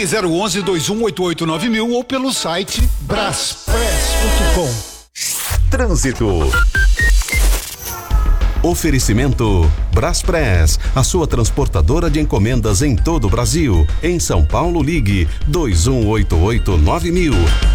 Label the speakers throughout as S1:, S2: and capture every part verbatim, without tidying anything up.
S1: Ligue zero onze, dois um oito oito nove mil ou pelo site braspress ponto com.
S2: Trânsito. Oferecimento Braspress, a sua transportadora de encomendas em todo o Brasil. Em São Paulo, ligue dois um oito oito nove mil.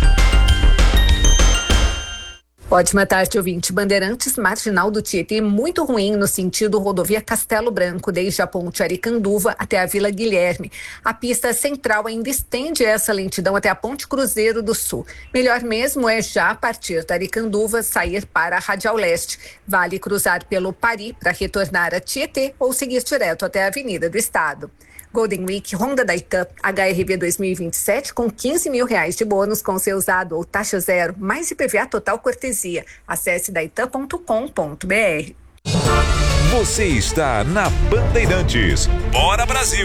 S3: Ótima tarde, ouvinte. Bandeirantes, marginal do Tietê, muito ruim no sentido rodovia Castelo Branco, desde a ponte Aricanduva até a Vila Guilherme. A pista central ainda estende essa lentidão até a ponte Cruzeiro do Sul. Melhor mesmo é já a partir da Aricanduva sair para a Radial Leste. Vale cruzar pelo Pari para retornar a Tietê ou seguir direto até a Avenida do Estado. Golden Week Honda da Itam H R V dois mil e vinte e sete com quinze mil reais de bônus com seu usado ou taxa zero, mais I P V A total cortesia. Acesse daitam ponto com ponto br.
S4: Você está na Bandeirantes. Bora Brasil!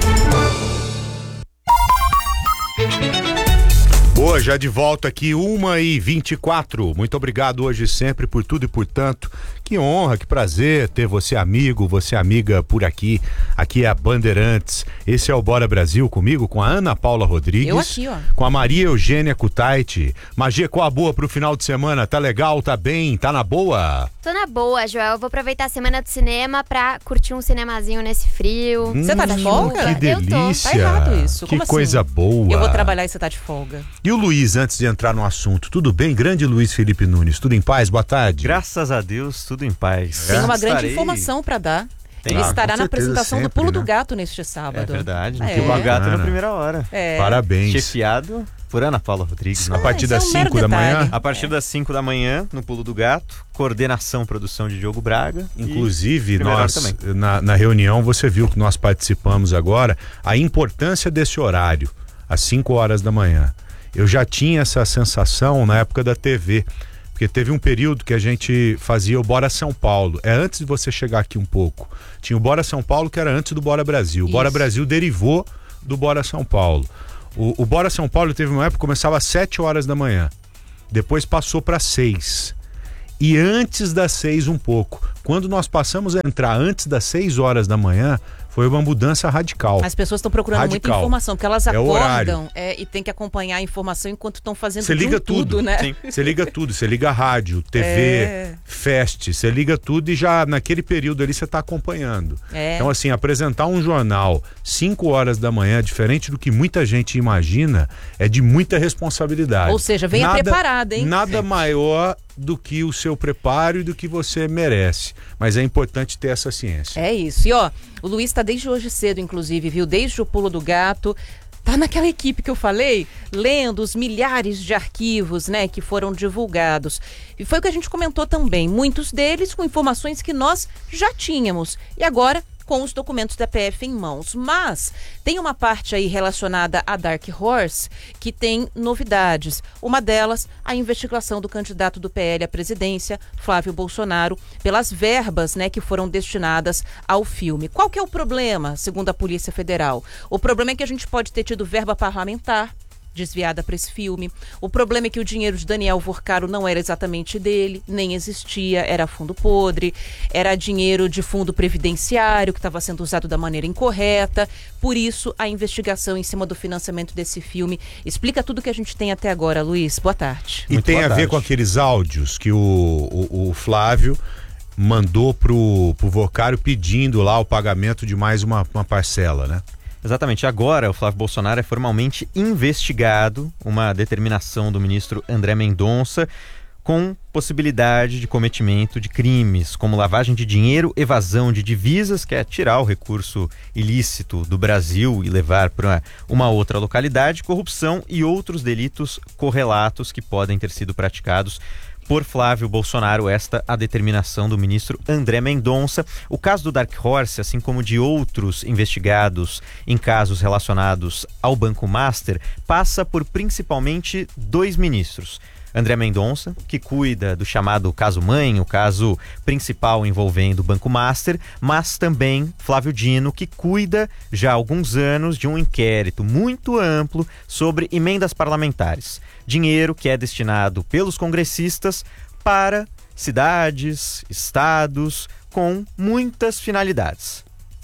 S5: Boa, já de volta aqui, uma e vinte e quatro. Muito obrigado hoje e sempre por tudo e por tanto. Que honra, que prazer ter você amigo, você amiga por aqui. Aqui é a Bandeirantes. Esse é o Bora Brasil comigo, com a Ana Paula Rodrigues.
S6: Eu aqui, ó.
S5: Com a Maria Eugênia Kutaiti. Magia, qual a boa pro final de semana? Tá legal, tá bem, tá na boa?
S7: Tô na boa, Joel. Eu vou aproveitar a semana do cinema pra curtir um cinemazinho nesse frio.
S6: Você hum, tá de folga?
S5: Que delícia.
S6: Tá errado isso.
S5: Que
S6: Como assim?
S5: coisa boa.
S6: Eu vou trabalhar e você tá de folga.
S5: E o Luiz, antes de entrar no assunto, tudo bem? Grande Luiz Felipe Nunes, tudo em paz? Boa tarde.
S8: Graças a Deus, tudo em paz.
S6: Tem uma
S8: Estarei...
S6: grande informação pra dar.
S8: Tem.
S6: Ele
S8: Ah,
S6: estará na
S5: certeza,
S6: apresentação
S5: sempre,
S6: do Pulo
S5: né?
S6: do Gato neste sábado.
S8: É verdade,
S6: É.
S8: que o gato
S5: Bacana.
S8: na primeira hora.
S6: É.
S5: Parabéns.
S8: Chefiado por Ana Paula Rodrigues.
S5: A partir
S6: isso é
S5: das
S6: um mero
S5: cinco da
S6: detalhe.
S5: manhã.
S8: A partir das cinco da manhã, no Pulo do Gato, coordenação, produção de Diogo Braga.
S5: Inclusive,
S8: e primeira hora
S5: nós,
S8: também.
S5: na, na reunião, você viu que nós participamos agora, a importância desse horário, às cinco horas da manhã. Eu já tinha essa sensação na época da T V, porque teve um período que a gente fazia o Bora São Paulo. É antes de você chegar aqui um pouco. Tinha o Bora São Paulo, que era antes do Bora Brasil. O Bora Brasil derivou do Bora São Paulo. O, o Bora São Paulo teve uma época que começava às sete horas da manhã. Depois passou para seis. E antes das seis um pouco. Quando nós passamos a entrar antes das seis horas da manhã, foi uma mudança radical.
S6: As pessoas estão procurando
S5: Radical.
S6: muita informação, porque elas
S5: É o
S6: acordam é, e tem que acompanhar a informação enquanto estão fazendo
S5: Você liga
S6: de um
S5: tudo,
S6: tudo, né?
S5: Sim. Você liga tudo, você liga rádio, T V,
S6: É.
S5: Fest, você liga tudo e já naquele período ali você está acompanhando.
S6: É.
S5: Então assim, apresentar um jornal cinco horas da manhã, diferente do que muita gente imagina, é de muita responsabilidade.
S6: Ou seja, venha
S5: Nada-
S6: preparada, hein?
S5: Nada
S6: Sim.
S5: maior do que o seu preparo e do que você merece. Mas é importante ter essa ciência.
S6: É isso. E ó, o Luiz tá desde hoje cedo, inclusive, viu? Desde o Pulo do Gato. Tá naquela equipe que eu falei, lendo os milhares de arquivos, né, que foram divulgados. E foi o que a gente comentou também. Muitos deles com informações que nós já tínhamos. E agora, com os documentos da P F em mãos. Mas tem uma parte aí relacionada à Dark Horse que tem novidades. Uma delas, a investigação do candidato do P L à presidência, Flávio Bolsonaro, pelas verbas, né, que foram destinadas ao filme. Qual que é o problema, segundo a Polícia Federal? O problema é que a gente pode ter tido verba parlamentar desviada para esse filme. O problema é que o dinheiro de Daniel Vorcaro não era exatamente dele, nem existia, era fundo podre, era dinheiro de fundo previdenciário que estava sendo usado da maneira incorreta. Por isso, a investigação em cima do financiamento desse filme explica tudo que a gente tem até agora, Luiz. Boa tarde.
S5: E
S8: Muito
S5: tem
S8: boa
S5: a ver
S8: tarde.
S5: com aqueles áudios que o, o, o Flávio mandou pro, pro Vorcaro pedindo lá o pagamento de mais uma, uma parcela, né?
S8: Exatamente. Agora, o Flávio Bolsonaro é formalmente investigado, uma determinação do ministro André Mendonça, com possibilidade de cometimento de crimes, como lavagem de dinheiro, evasão de divisas, que é tirar o recurso ilícito do Brasil e levar para uma outra localidade, corrupção e outros delitos correlatos que podem ter sido praticados por Flávio Bolsonaro. Esta a determinação do ministro André Mendonça. O caso do Dark Horse, assim como de outros investigados em casos relacionados ao Banco Master, passa por principalmente dois ministros. André Mendonça, que cuida do chamado caso mãe, o caso principal envolvendo o Banco Master, mas também Flávio Dino, que cuida já há alguns anos de um inquérito muito amplo sobre emendas parlamentares. Dinheiro que é destinado pelos congressistas para cidades, estados, com muitas finalidades.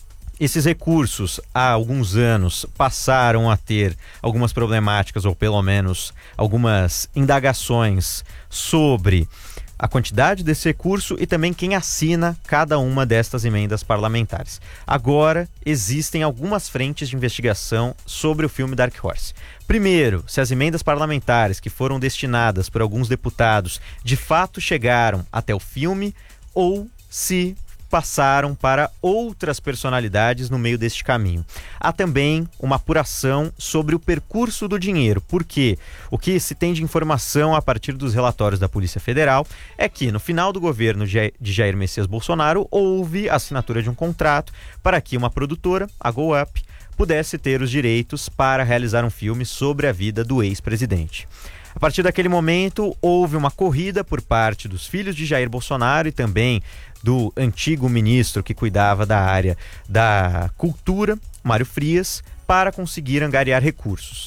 S8: esses recursos, há alguns anos, passaram a ter algumas problemáticas, ou pelo menos algumas indagações sobre a quantidade desse recurso e também quem assina cada uma destas emendas parlamentares. Agora, existem algumas frentes de investigação sobre o filme Dark Horse. Primeiro, se as emendas parlamentares que foram destinadas por alguns deputados de fato chegaram até o filme ou se passaram para outras personalidades no meio deste caminho. Há também uma apuração sobre o percurso do dinheiro, porque o que se tem de informação a partir dos relatórios da Polícia Federal é que no final do governo de Jair Messias Bolsonaro houve a assinatura de um contrato para que uma produtora, a Go Up, pudesse ter os direitos para realizar um filme sobre a vida do ex-presidente. A partir daquele momento, houve uma corrida por parte dos filhos de Jair Bolsonaro e também do antigo ministro que cuidava da área da cultura, Mário Frias, para conseguir angariar recursos.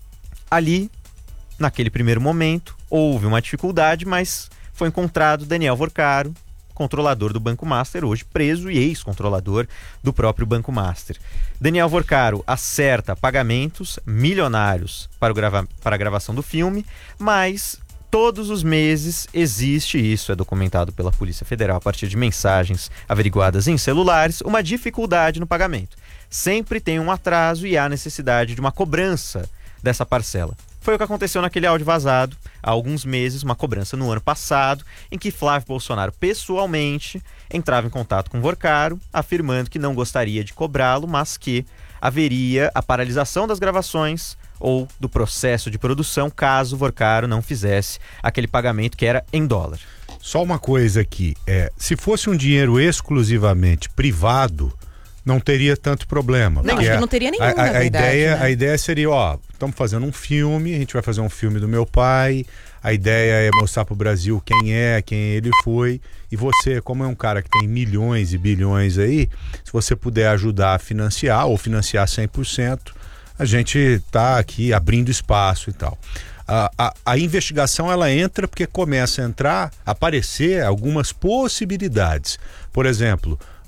S8: Ali, naquele primeiro momento, houve uma dificuldade, mas foi encontrado Daniel Vorcaro, controlador do Banco Master, hoje preso e ex-controlador do próprio Banco Master. Daniel Vorcaro acerta pagamentos milionários para, o grava- para a gravação do filme, mas todos os meses existe, isso é documentado pela Polícia Federal a partir de mensagens averiguadas em celulares, uma dificuldade no pagamento. Sempre tem um atraso e há necessidade de uma cobrança dessa parcela. Foi o que aconteceu naquele áudio vazado há alguns meses, uma cobrança no ano passado, em que Flávio Bolsonaro pessoalmente entrava em contato com Vorcaro, afirmando que não gostaria de cobrá-lo, mas que haveria a paralisação das gravações ou do processo de produção caso Vorcaro não fizesse aquele pagamento que era em dólar.
S5: Só uma coisa aqui, é, se fosse um dinheiro exclusivamente privado, não teria tanto problema.
S6: Não, acho que não teria nenhum,
S5: a, a,
S6: na
S5: a
S6: verdade,
S5: ideia,
S6: né?
S5: a ideia seria, ó, estamos fazendo um filme, a gente vai fazer um filme do meu pai, a ideia é mostrar pro Brasil quem é, quem ele foi, e você, como é um cara que tem milhões e bilhões aí, se você puder ajudar a financiar, ou financiar cem por cento, a gente tá aqui abrindo espaço e tal. A, a, a investigação, ela entra porque começa a entrar, aparecer algumas possibilidades. Por exemplo,